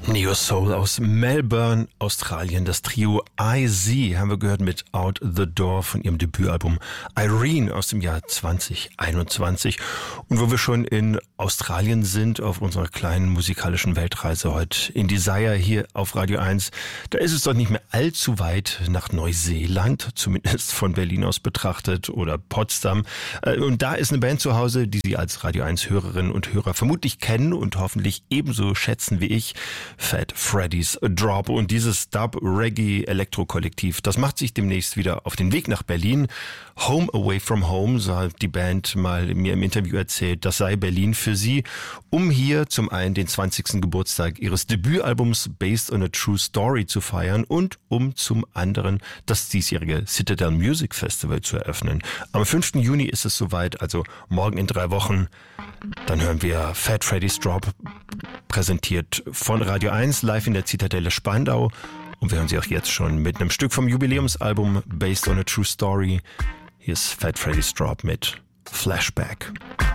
Neo Soul aus Melbourne, Australien. Das Trio IZ haben wir gehört mit Out the Door von ihrem Debütalbum Irene aus dem Jahr 2021. Und wo wir schon in Australien sind, auf unserer kleinen musikalischen Weltreise heute in Desire hier auf Radio 1, da ist es doch nicht mehr allzu weit nach Neuseeland, zumindest von Berlin aus betrachtet, oder Potsdam. Und da ist eine Band zu Hause, die Sie als Radio 1 Hörerinnen und Hörer vermutlich kennen und hoffentlich ebenso schätzen wie ich. Fat Freddy's Drop, und dieses Dub-Reggae-Elektro-Kollektiv, das macht sich demnächst wieder auf den Weg nach Berlin. Home Away from Home, so hat die Band mal mir im Interview erzählt, das sei Berlin für sie, um hier zum einen den 20. Geburtstag ihres Debütalbums Based on a True Story zu feiern und um zum anderen das diesjährige Citadel Music Festival zu eröffnen. Am 5. Juni ist es soweit, also morgen in 3 Wochen. Dann hören wir Fat Freddy's Drop, präsentiert von Radio 1 live in der Zitadelle Spandau. Und wir hören sie auch jetzt schon mit einem Stück vom Jubiläumsalbum Based on a True Story. Hier ist Fat Freddy's Drop mit Flashback.